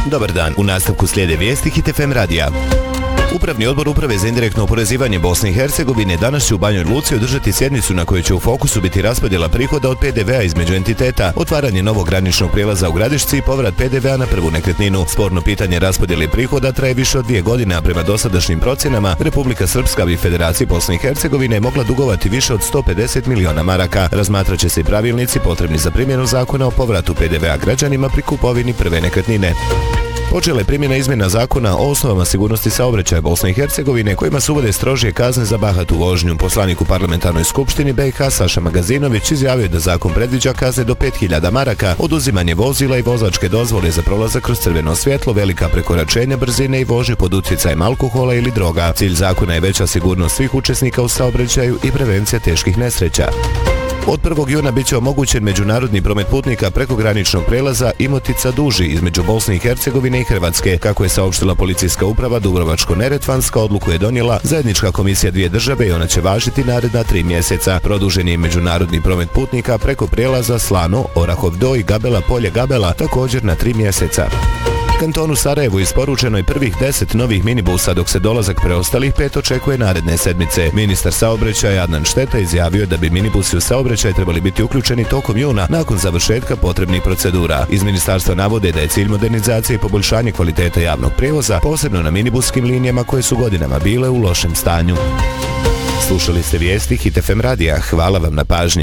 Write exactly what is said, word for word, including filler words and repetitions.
Dobar dan, u nastavku slijede vijesti Hit F M radija. Upravni odbor Uprave za indirektno oporezivanje Bosne i Hercegovine danas će u Banjoj Luci održati sjednicu na kojoj će u fokusu biti raspodjela prihoda od P D V-a između entiteta, otvaranje novog graničnog prijelaza u Gradišci i povrat P D V-a na prvu nekretninu. Sporno pitanje raspodjele prihoda traje više od dvije godine, a prema dosadašnjim procjenama Republika Srpska bi Federaciji Bosne i Hercegovine mogla dugovati više od sto pedeset miliona maraka. Razmatrat će se i pravilnici potrebni za primjenu zakona o povratu P D V-a građanima pri kupovini prve nekretnine. Počela je primjena izmjena zakona o osnovama sigurnosti saobraćaja Bosne i Hercegovine kojima se uvode strožije kazne za bahatu vožnju. Poslanik u parlamentarnoj skupštini B i H Saša Magazinović izjavio da zakon predviđa kazne do pet hiljada maraka, oduzimanje vozila i vozačke dozvole za prolazak kroz crveno svjetlo, velika prekoračenja brzine i vožnju pod utjecajem alkohola ili droga. Cilj zakona je veća sigurnost svih učesnika u saobraćaju i prevencija teških nesreća. Od prvog juna biće omogućen međunarodni promet putnika preko graničnog prelaza Imotica-Duži između Bosne i Hercegovine i Hrvatske. Kako je saopštila policijska uprava Dubrovačko-Neretvanska, odluku je donijela zajednička komisija dvije države i ona će važiti naredna tri mjeseca. Produžen je međunarodni promet putnika preko prijelaza Slano, Orahov Do i Gabela Polje Gabela također na tri mjeseca. Kantonu Sarajevu isporučeno je prvih deset novih minibusa, dok se dolazak preostalih pet očekuje naredne sedmice. Ministar saobraćaja Adnan Šteta izjavio da bi minibusi u saobraćaj trebali biti uključeni tokom juna nakon završetka potrebnih procedura. Iz ministarstva navode da je cilj modernizacije i poboljšanje kvaliteta javnog prijevoza, posebno na minibuskim linijama koje su godinama bile u lošem stanju. Slušali ste vijesti Hit F M radija. Hvala vam na pažnji.